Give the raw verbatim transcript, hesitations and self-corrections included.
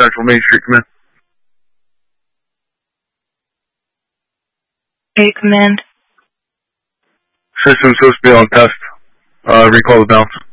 Central Main Street. Come in. Hey, command. System's supposed to be on test. Uh, recall the bounce.